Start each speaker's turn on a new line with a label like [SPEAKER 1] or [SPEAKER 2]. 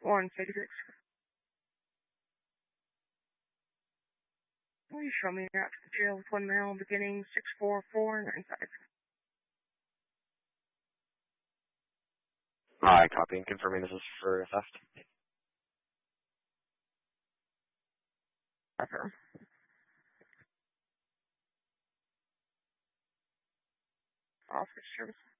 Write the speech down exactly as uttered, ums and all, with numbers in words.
[SPEAKER 1] one fifty-six. Will you show me out to the jail with one mail beginning six four four nine five?
[SPEAKER 2] Hi, copy and confirming this is for theft.
[SPEAKER 1] Affirm. Office service.